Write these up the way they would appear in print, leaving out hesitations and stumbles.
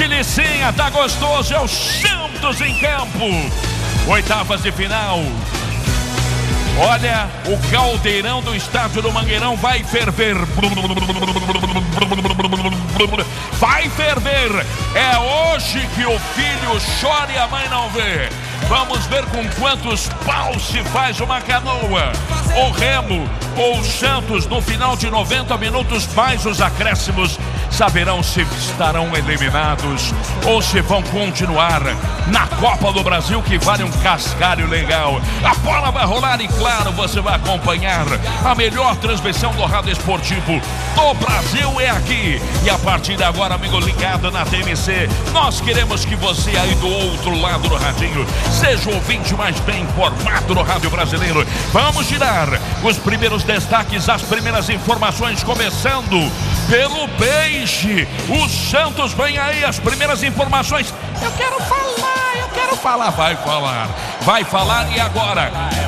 delicinha, tá gostoso, é o Santos em campo. Oitavas de final. Olha, o caldeirão do estádio do Mangueirão vai ferver. Vai ferver. É hoje que o filho chora e a mãe não vê. Vamos ver com quantos paus se faz uma canoa. O Remo ou o Santos, no final de 90 minutos mais os acréscimos, saberão se estarão eliminados ou se vão continuar na Copa do Brasil, que vale um cascalho legal. A bola vai rolar e, claro, você vai acompanhar a melhor transmissão do rádio esportivo do Brasil é aqui. E a partir de agora, amigo ligado na TMC, nós queremos que você aí do outro lado do radinho seja o ouvinte mais bem informado do rádio brasileiro. Vamos girar os primeiros destaques, as primeiras informações, começando pelo Peixe. O Santos vem aí, as primeiras informações. Eu quero falar. Vai falar e agora?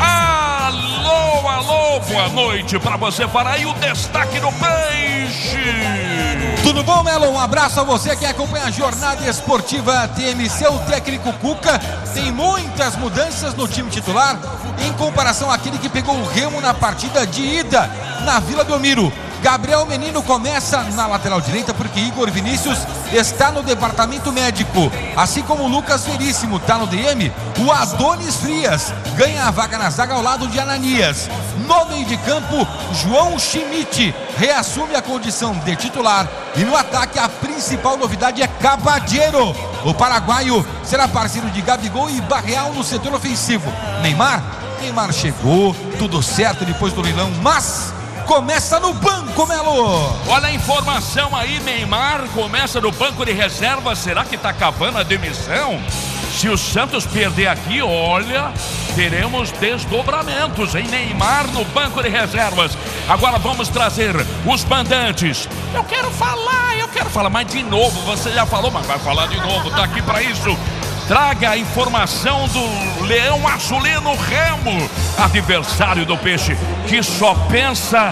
Alô, boa noite pra você. Para aí o destaque do Peixe. Tudo bom, Melo? Um abraço a você que acompanha a jornada esportiva TMC. O técnico Cuca tem muitas mudanças no time titular em comparação àquele que pegou o Remo na partida de ida na Vila Belmiro. Gabriel Menino começa na lateral direita porque Igor Vinícius está no departamento médico, assim como o Lucas Veríssimo está no DM. O Adonis Frias ganha a vaga na zaga ao lado de Ananias. No meio de campo, João Schmidt reassume a condição de titular. E no ataque, a principal novidade é Caballero. O paraguaio será parceiro de Gabigol e Barreal no setor ofensivo. Neymar chegou, tudo certo depois do leilão, mas começa no banco, Melo. Olha a informação aí, Neymar começa no banco de reserva. Será que tá acabando a demissão? Se o Santos perder aqui, olha, teremos desdobramentos, hein? Neymar no banco de reservas. Agora vamos trazer os mandantes. Eu quero falar, mas de novo, você já falou, mas vai falar de novo, tá aqui para isso. Traga a informação do Leão Azulino Remo, adversário do Peixe, que só pensa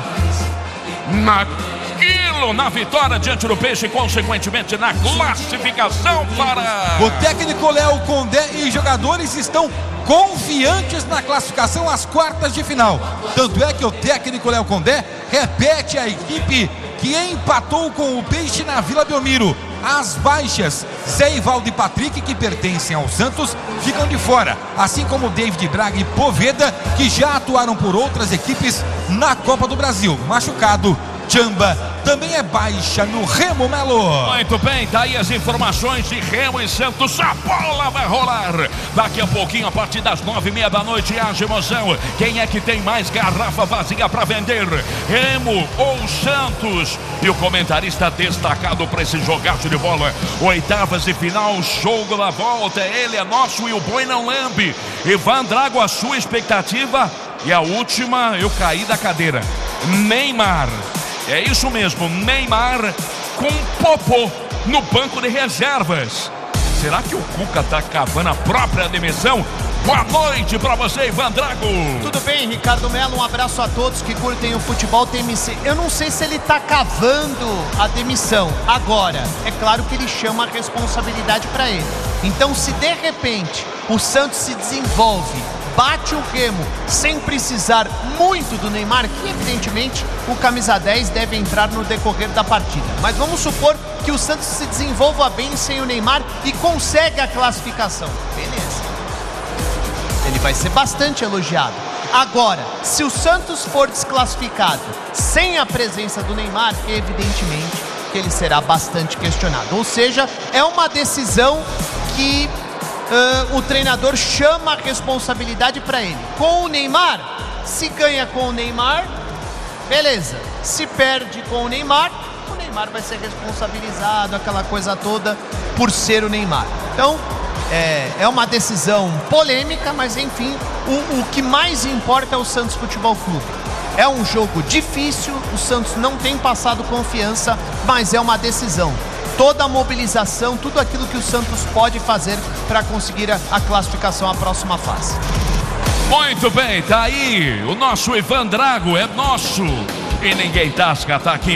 na vitória diante do Peixe e, consequentemente, na classificação para... O técnico Léo Condé e jogadores estão confiantes na classificação às quartas de final. Tanto é que o técnico Léo Condé repete a equipe que empatou com o Peixe na Vila Belmiro. As baixas, Zé Ivaldo e Patrick, que pertencem ao Santos, ficam de fora, assim como David Braga e Poveda, que já atuaram por outras equipes na Copa do Brasil. Machucado, Chamba também é baixa no Remo, Melo. Muito bem, tá aí as informações de Remo e Santos. A bola vai rolar daqui a pouquinho, a partir das 9:30 da noite. Haja emoção. Quem é que tem mais garrafa vazia para vender? Remo ou Santos? E o comentarista destacado para esse jogaço de bola. Oitavas de final, jogo da volta. Ele é nosso e o boi não lambe. Ivan Drago, a sua expectativa? E a última, eu caí da cadeira. Neymar. É isso mesmo, Neymar com Popô no banco de reservas. Será que o Cuca tá cavando a própria demissão? Boa noite pra você, Ivan Drago. Tudo bem, Ricardo Melo? Um abraço a todos que curtem o futebol TMC. Eu não sei se ele tá cavando a demissão. Agora, é claro que ele chama a responsabilidade pra ele. Então, se de repente o Santos se desenvolve, bate o Remo sem precisar muito do Neymar, que evidentemente o camisa 10 deve entrar no decorrer da partida. Mas vamos supor que o Santos se desenvolva bem sem o Neymar e consegue a classificação. Beleza. Ele vai ser bastante elogiado. Agora, se o Santos for desclassificado sem a presença do Neymar, evidentemente que ele será bastante questionado. Ou seja, é uma decisão que o treinador chama a responsabilidade para ele. Com o Neymar, se ganha com o Neymar, beleza. Se perde com o Neymar vai ser responsabilizado, aquela coisa toda, por ser o Neymar. Então, é uma decisão polêmica, mas enfim, o que mais importa é o Santos Futebol Clube. É um jogo difícil, o Santos não tem passado confiança, mas é uma decisão. Toda a mobilização, tudo aquilo que o Santos pode fazer para conseguir a classificação à próxima fase. Muito bem, tá aí o nosso Ivan Drago, é nosso e ninguém tasca, tá aqui